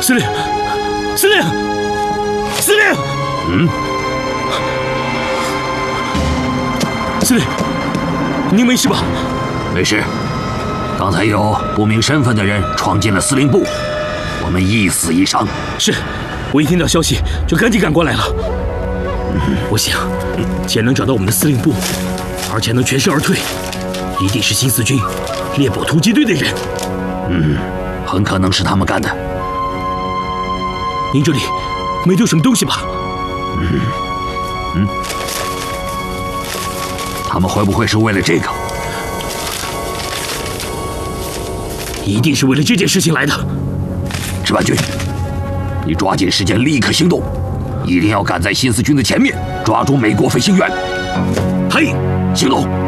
司令，司令，司令！司令，您没事吧？ 没事。刚才有不明身份的人闯进了司令部，我们一死一伤。 是，我一听到消息就赶紧赶过来了。我想，既然能找到我们的司令部，而且能全身而退，一定是新四军猎捕突击队的人。 很可能是他们干的。 您这里没丢什么东西吧？ 他们会不会是为了这个？ 一定是为了这件事情来的。 值班军，你抓紧时间立刻行动，一定要赶在新四军的前面，抓住美国飞行员。 嘿， 行动！